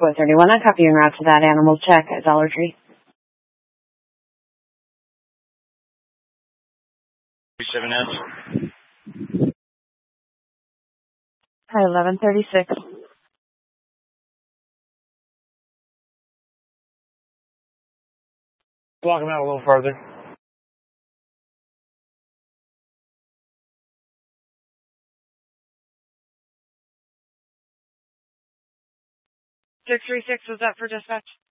431, I'm copying route to that animal check at Dollar Tree. 37S. Hi, 1136. Block him out a little further. 636 was up for dispatch.